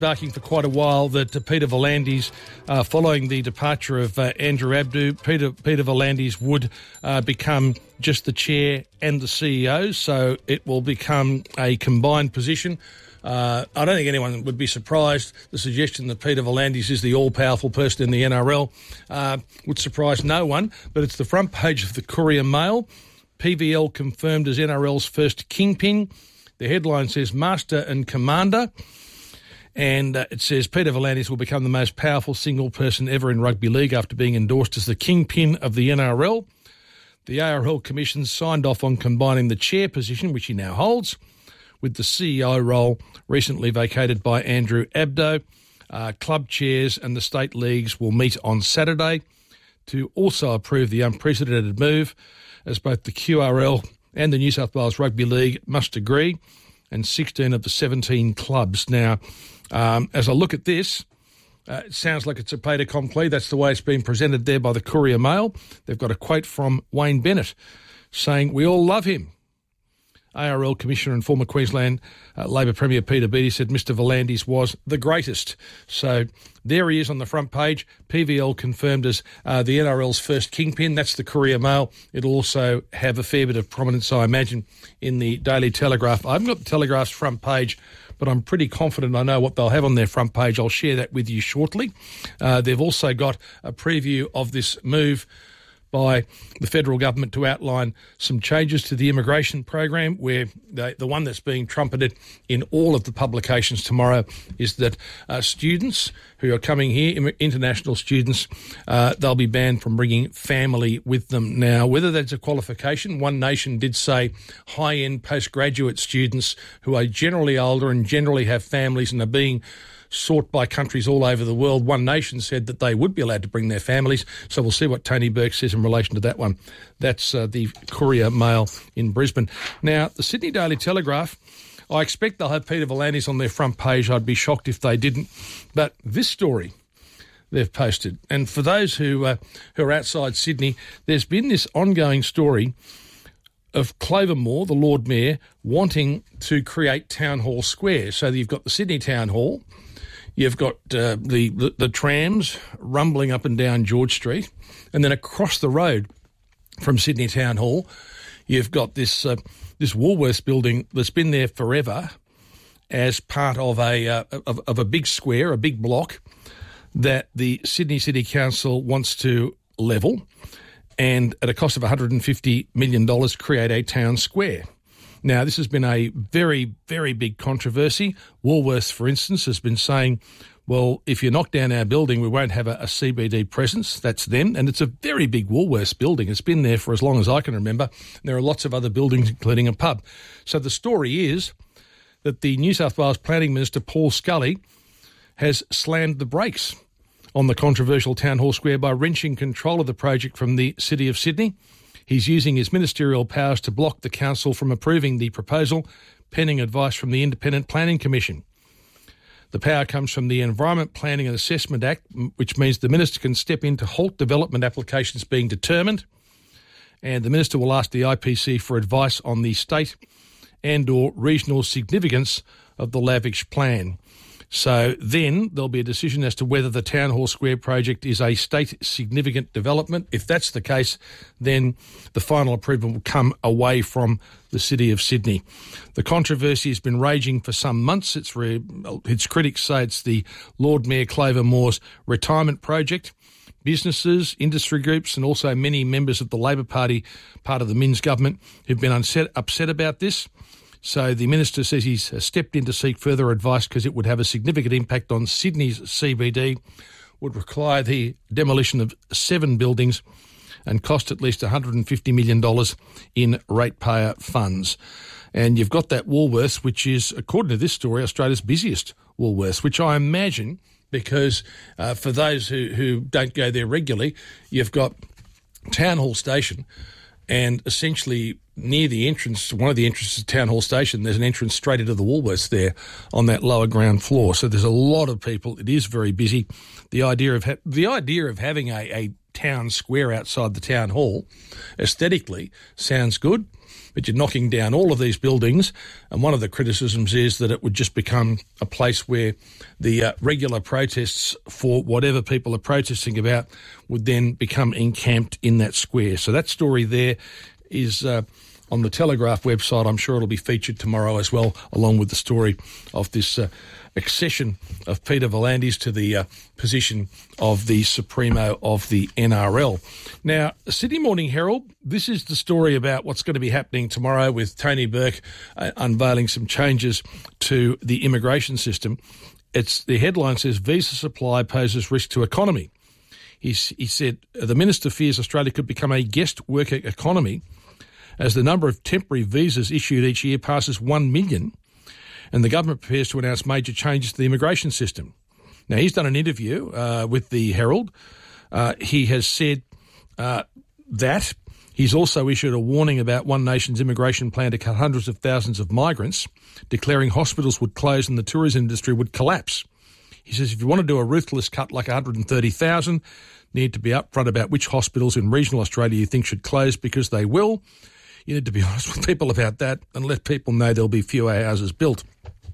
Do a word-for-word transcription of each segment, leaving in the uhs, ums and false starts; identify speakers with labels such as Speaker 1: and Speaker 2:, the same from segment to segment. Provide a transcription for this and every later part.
Speaker 1: barking for quite a while that uh, Peter V'landys, uh, following the departure of uh, Andrew Abdo, Peter Peter V'landys would uh, become just the chair and the C E O, so it will become a combined position. Uh, I don't think anyone would be surprised. The suggestion that Peter V'landys is the all-powerful person in the N R L uh, would surprise no one, but it's the front page of the Courier Mail. P V L confirmed as N R L's first kingpin. The headline says Master and Commander. And uh, it says Peter V'landys will become the most powerful single person ever in rugby league after being endorsed as the kingpin of the N R L. The A R L Commission signed off on combining the chair position, which he now holds, with the C E O role recently vacated by Andrew Abdo. Uh, club chairs and the state leagues will meet on Saturday to also approve the unprecedented move, as both the Q R L and the New South Wales Rugby League must agree, and sixteen of the seventeen clubs. Now, um, as I look at this, uh, it sounds like it's a fait accompli. That's the way it's been presented there by the Courier Mail. They've got a quote from Wayne Bennett saying, "We all love him." A R L Commissioner and former Queensland uh, Labor Premier Peter Beattie said Mister V'landys was the greatest. So there he is on the front page. P V L confirmed as uh, the N R L's first kingpin. That's the Courier Mail. It'll also have a fair bit of prominence, I imagine, in the Daily Telegraph. I haven't got the Telegraph's front page, but I'm pretty confident I know what they'll have on their front page. I'll share that with you shortly. Uh, they've also got a preview of this move by the federal government to outline some changes to the immigration program, where the, the one that's being trumpeted in all of the publications tomorrow is that uh, students who are coming here, international students, uh, they'll be banned from bringing family with them. Now, whether that's a qualification, One Nation did say high-end postgraduate students who are generally older and generally have families and are being sought by countries all over the world. One Nation said that they would be allowed to bring their families, so we'll see what Tony Burke says in relation to that one. That's uh, the Courier Mail in Brisbane. Now, the Sydney Daily Telegraph, I expect they'll have Peter V'landys on their front page. I'd be shocked if they didn't. But this story they've posted, and for those who, uh, who are outside Sydney, there's been this ongoing story of Clover Moore, the Lord Mayor, wanting to create Town Hall Square. So you've got the Sydney Town Hall, you've got uh, the, the, the trams rumbling up and down George Street, and then across the road from Sydney Town Hall, you've got this uh, this Woolworths building that's been there forever as part of a uh, of, of a big square, a big block that the Sydney City Council wants to level, and at a cost of one hundred fifty million dollars create a town square. Now, this has been a very, very big controversy. Woolworths, for instance, has been saying, well, if you knock down our building, we won't have a, a C B D presence. That's them. And it's a very big Woolworths building. It's been there for as long as I can remember. And there are lots of other buildings, including a pub. So the story is that the New South Wales Planning Minister, Paul Scully, has slammed the brakes on the controversial Town Hall Square by wrenching control of the project from the City of Sydney. He's using his ministerial powers to block the council from approving the proposal, pending advice from the Independent Planning Commission. The power comes from the Environment Planning and Assessment Act, which means the minister can step in to halt development applications being determined, and the minister will ask the I P C for advice on the state and or regional significance of the Lavish plan. So then there'll be a decision as to whether the Town Hall Square project is a state significant development. If that's the case, then the final approval will come away from the City of Sydney. The controversy has been raging for some months. It's, re- its critics say it's the Lord Mayor Clover Moore's retirement project. Businesses, industry groups and also many members of the Labor Party, part of the Minns government, who've been unset, upset about this. So the minister says he's stepped in to seek further advice because it would have a significant impact on Sydney's C B D, would require the demolition of seven buildings and cost at least one hundred fifty million dollars in ratepayer funds. And you've got that Woolworths, which is, according to this story, Australia's busiest Woolworths, which I imagine, because uh, for those who, who don't go there regularly, you've got Town Hall Station, and essentially near the entrance, one of the entrances to Town Hall Station, there's an entrance straight into the Woolworths there on that lower ground floor. So there's a lot of people. It is very busy. The idea of ha- the idea of having a, a town square outside the town hall aesthetically sounds good. but you're knocking down all of these buildings, and one of the criticisms is that it would just become a place where the uh, regular protests for whatever people are protesting about would then become encamped in that square. So that story there is uh, on the Telegraph website. I'm sure it'll be featured tomorrow as well, along with the story of this uh, accession of Peter V'landys to the uh, position of the Supremo of the N R L. Now, Sydney Morning Herald, this is the story about what's going to be happening tomorrow with Tony Burke uh, unveiling some changes to the immigration system. It's the headline says, visa supply poses risk to economy. He, he said, the Minister fears Australia could become a guest worker economy as the number of temporary visas issued each year passes one million, and the government prepares to announce major changes to the immigration system. Now, he's done an interview uh, with the Herald. Uh, he has said uh, that. He's also issued a warning about One Nation's immigration plan to cut hundreds of thousands of migrants, declaring hospitals would close and the tourism industry would collapse. He says if you want to do a ruthless cut like one hundred thirty thousand, need to be upfront about which hospitals in regional Australia you think should close, because they will. You need to be honest with people about that and let people know there'll be fewer houses built.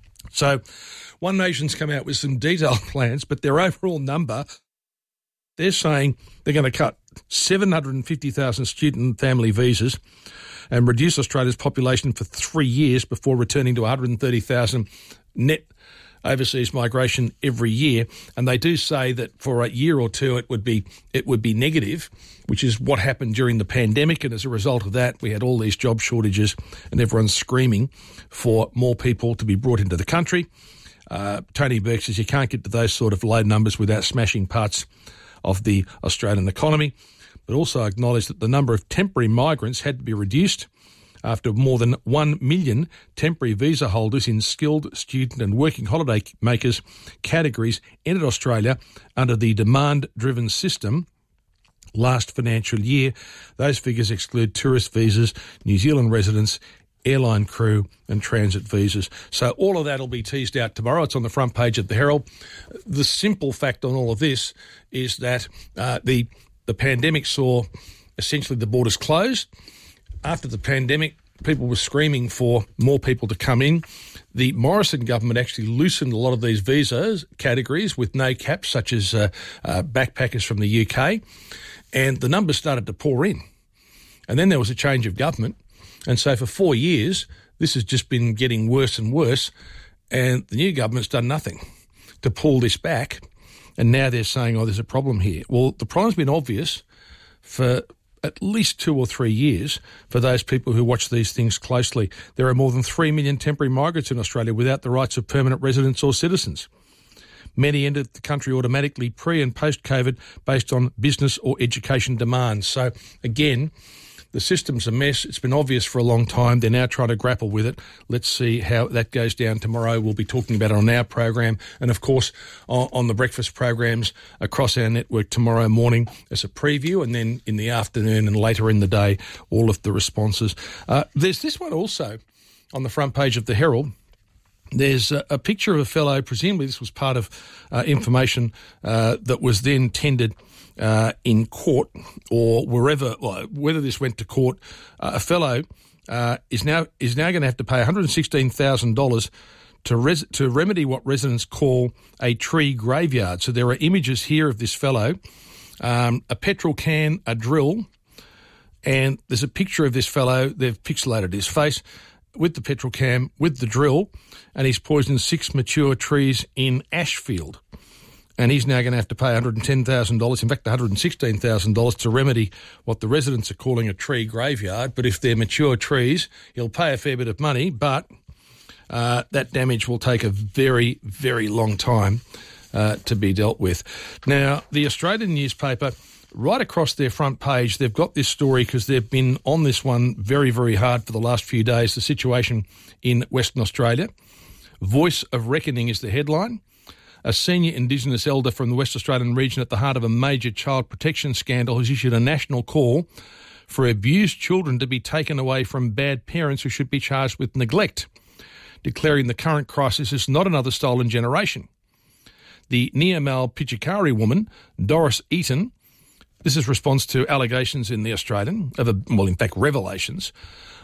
Speaker 1: So One Nation's come out with some detailed plans, but their overall number, they're saying they're going to cut seven hundred fifty thousand student and family visas and reduce Australia's population for three years before returning to one hundred thirty thousand net overseas migration every year. And they do say that for a year or two it would be it would be negative, which is what happened during the pandemic. And as a result of that, we had all these job shortages and everyone's screaming for more people to be brought into the country. Uh, Tony Burke says you can't get to those sort of low numbers without smashing parts of the Australian economy, but also acknowledged that the number of temporary migrants had to be reduced after more than one million temporary visa holders in skilled, student and working holiday makers categories entered Australia under the demand-driven system last financial year. Those figures exclude tourist visas, New Zealand residents, airline crew and transit visas. So all of that will be teased out tomorrow. It's on the front page of the Herald. The simple fact on all of this is that uh, the the pandemic saw essentially the borders closed. After the pandemic, people were screaming for more people to come in. The Morrison government actually loosened a lot of these visas categories with no caps, such as uh, uh, backpackers from the U K, and the numbers started to pour in. And then there was a change of government. And so for four years, this has just been getting worse and worse, and the new government's done nothing to pull this back, and now they're saying, oh, there's a problem here. Well, the problem's been obvious for at least two or three years for those people who watch these things closely. There are more than three million temporary migrants in Australia without the rights of permanent residents or citizens. Many entered the country automatically pre- and post-COVID based on business or education demands. So, again, the system's a mess. It's been obvious for a long time. They're now trying to grapple with it. Let's see how that goes down tomorrow. We'll be talking about it on our program and, of course, on, on the breakfast programs across our network tomorrow morning as a preview, and then in the afternoon and later in the day, all of the responses. Uh, there's this one also on the front page of the Herald. There's a, a picture of a fellow, presumably this was part of uh, information uh, that was then tendered Uh, in court or wherever, well, whether this went to court. Uh, a fellow uh, is now is now going to have to pay one hundred sixteen thousand dollars to res- to remedy what residents call a tree graveyard. So there are images here of this fellow, um, a petrol can, a drill, and there's a picture of this fellow. They've pixelated his face with the petrol can, with the drill, and he's poisoned six mature trees in Ashfield. And he's now going to have to pay one hundred ten thousand dollars, in fact one hundred sixteen thousand dollars, to remedy what the residents are calling a tree graveyard. But if they're mature trees, he'll pay a fair bit of money, but uh, that damage will take a very, very long time uh, to be dealt with. Now, the Australian newspaper, right across their front page, they've got this story because they've been on this one very, very hard for the last few days, the situation in Western Australia. Voice of Reckoning is the headline. A senior Indigenous elder from the West Australian region at the heart of a major child protection scandal has issued a national call for abused children to be taken away from bad parents who should be charged with neglect, declaring the current crisis is not another stolen generation. The Nyamal Pichikari woman, Doris Eaton, this is response to allegations in The Australian, of a, well, in fact, revelations,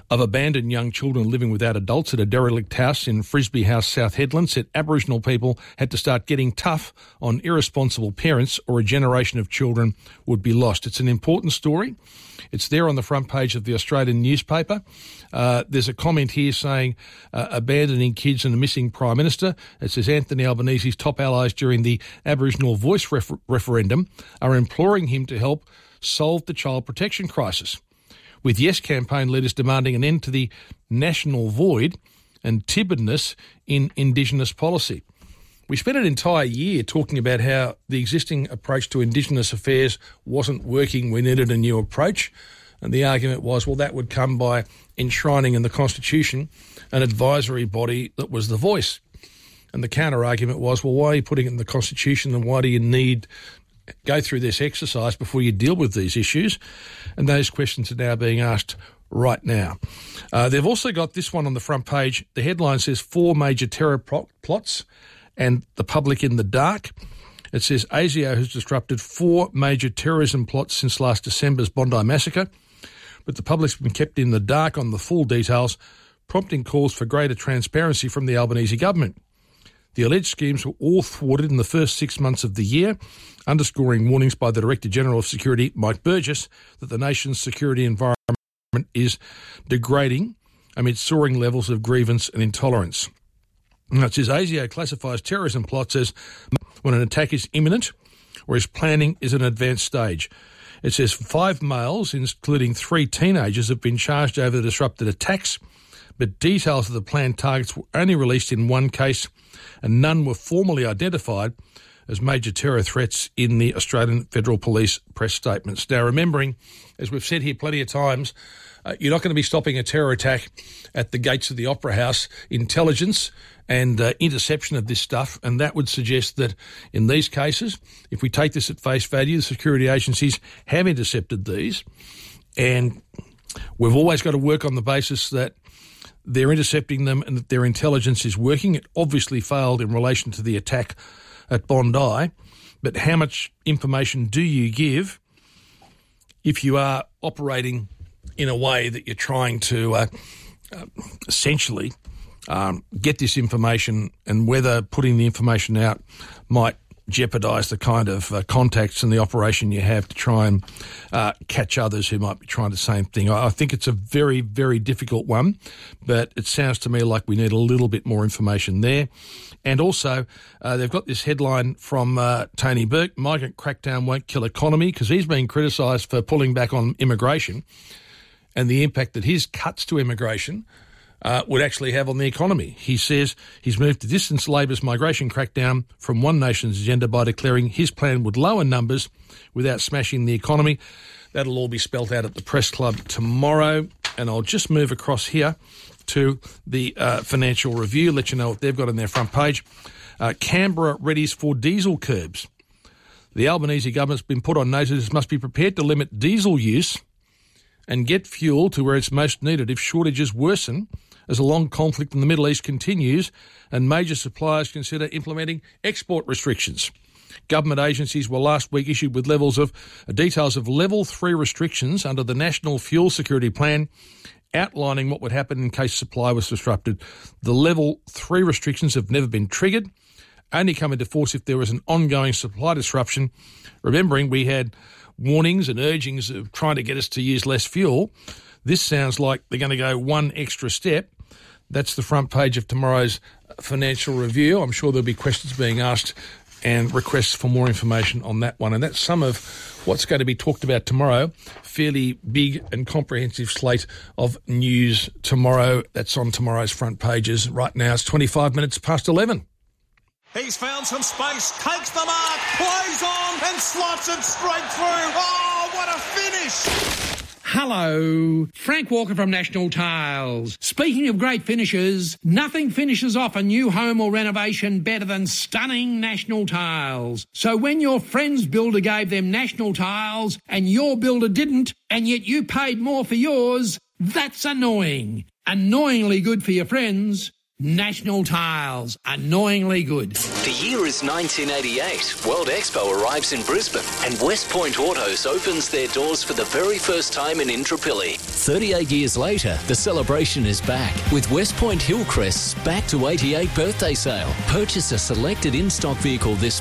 Speaker 1: of abandoned young children living without adults at a derelict house in Frisbee House, South Hedland, said Aboriginal people had to start getting tough on irresponsible parents or a generation of children would be lost. It's an important story. It's there on the front page of the Australian newspaper. Uh, there's a comment here saying uh, abandoning kids and a missing Prime Minister. It says Anthony Albanese's top allies during the Aboriginal Voice refer- referendum are imploring him to help solve the child protection crisis, with Yes campaign leaders demanding an end to the national void and timidness in Indigenous policy. We spent an entire year talking about how the existing approach to Indigenous affairs wasn't working. We needed a new approach. And the argument was, well, that would come by enshrining in the Constitution an advisory body that was the voice. And the counter-argument was, well, why are you putting it in the Constitution and why do you need go through this exercise before you deal with these issues? And those questions are now being asked right now. Uh, they've also got this one on the front page. The headline says four major terror plot- plots and the public in the dark. It says ASIO has disrupted four major terrorism plots since last December's Bondi massacre, but the public's been kept in the dark on the full details, prompting calls for greater transparency from the Albanese government. The alleged schemes were all thwarted in the first six months of the year, underscoring warnings by the Director General of Security, Mike Burgess, that the nation's security environment is degrading amid soaring levels of grievance and intolerance. And it says ASIO classifies terrorism plots as when an attack is imminent, whereas planning is an advanced stage. It says five males, including three teenagers, have been charged over the disrupted attacks, but details of the planned targets were only released in one case, and none were formally identified as major terror threats in the Australian Federal Police press statements. Now, remembering, as we've said here plenty of times, uh, you're not going to be stopping a terror attack at the gates of the Opera House. Intelligence and uh, interception of this stuff, and that would suggest that in these cases, if we take this at face value, the security agencies have intercepted these, and we've always got to work on the basis that they're intercepting them and that their intelligence is working. It obviously failed in relation to the attack at Bondi, but how much information do you give if you are operating in a way that you're trying to uh, uh, essentially um, get this information, and whether putting the information out might jeopardise the kind of uh, contacts and the operation you have to try and uh, catch others who might be trying the same thing. I, I think it's a very, very difficult one, but it sounds to me like we need a little bit more information there. And also, uh, they've got this headline from uh, Tony Burke, migrant crackdown won't kill economy, because he's been criticised for pulling back on immigration and the impact that his cuts to immigration Uh, would actually have on the economy. He says he's moved to distance Labor's migration crackdown from one nation's agenda by declaring his plan would lower numbers without smashing the economy. That'll all be spelt out at the Press Club tomorrow. And I'll just move across here to the uh, Financial Review, let you know what they've got on their front page. Uh, Canberra readies for diesel curbs. The Albanese government's been put on notice it must be prepared to limit diesel use and get fuel to where it's most needed if shortages worsen as a long conflict in the Middle East continues and major suppliers consider implementing export restrictions. Government agencies were last week issued with levels of uh, details of level three restrictions under the National Fuel Security Plan, outlining what would happen in case supply was disrupted. The level three restrictions have never been triggered, only come into force if there was an ongoing supply disruption. Remembering we had warnings and urgings of trying to get us to use less fuel. This sounds like they're going to go one extra step. That's the front page of tomorrow's Financial Review. I'm sure there'll be questions being asked and requests for more information on that one. And that's some of what's going to be talked about tomorrow. Fairly big and comprehensive slate of news tomorrow. That's on tomorrow's front pages. Right now it's twenty-five minutes past eleven.
Speaker 2: He's found some space, takes the mark, plays on and slots it straight through. Oh, what a finish!
Speaker 3: Hello, Frank Walker from National Tiles. Speaking of great finishes, nothing finishes off a new home or renovation better than stunning National Tiles. So when your friend's builder gave them National Tiles and your builder didn't, and yet you paid more for yours, that's annoying. Annoyingly good for your friends. National Tiles. Annoyingly good.
Speaker 4: The year is nineteen eighty-eight. World Expo arrives in Brisbane and West Point Autos opens their doors for the very first time in Indooroopilly. thirty-eight years later, the celebration is back with West Point Hillcrest's Back to eighty-eight birthday sale. Purchase a selected in-stock vehicle this